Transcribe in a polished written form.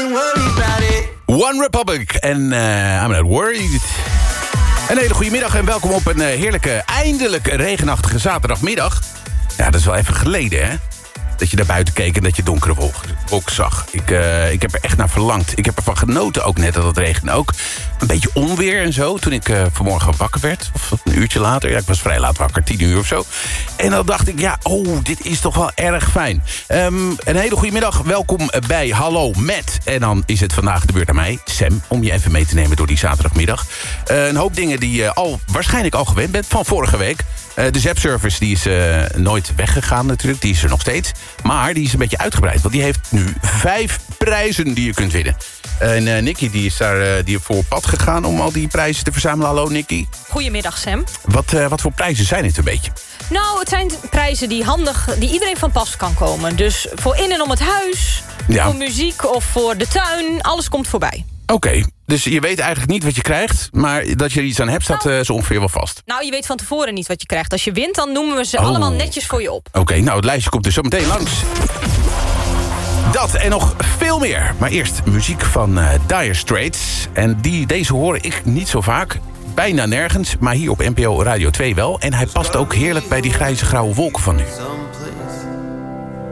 worry about it. One Republic en I'm not worried. Een hele goede middag en welkom op een heerlijke, eindelijk regenachtige zaterdagmiddag. Ja, dat is wel even geleden, hè? Dat je naar buiten keek en dat je donkere wolken zag. Ik heb er echt naar verlangd. Ik heb ervan genoten ook net dat het regende. Ook een beetje onweer en zo. Toen ik vanmorgen wakker werd. Of een uurtje later. Ja, ik was vrij laat wakker. 10 uur of zo. En dan dacht ik, dit is toch wel erg fijn. Een hele goede middag. Welkom bij Hallo Met. En dan is het vandaag de beurt aan mij, Sam, om je even mee te nemen door die zaterdagmiddag. Een hoop dingen die je waarschijnlijk al gewend bent van vorige week. De Zap-service die is nooit weggegaan natuurlijk. Die is er nog steeds. Maar die is een beetje uitgebreid. Want die heeft nu 5 prijzen die je kunt winnen. En Nicky die is daar voor pad gegaan om al die prijzen te verzamelen. Hallo Nicky. Goedemiddag Sam. Wat voor prijzen zijn het een beetje? Nou, het zijn prijzen die iedereen van pas kan komen. Dus voor in en om het huis, voor muziek of voor de tuin. Alles komt voorbij. Oké, dus je weet eigenlijk niet wat je krijgt. Maar dat je er iets aan hebt, staat zo ongeveer wel vast. Nou, je weet van tevoren niet wat je krijgt. Als je wint, dan noemen we ze allemaal netjes voor je op. Oké, nou het lijstje komt dus zo meteen langs. Dat en nog veel meer. Maar eerst muziek van Dire Straits. En deze hoor ik niet zo vaak. Bijna nergens, maar hier op NPO Radio 2 wel. En hij past ook heerlijk bij die grijze grauwe wolken van nu.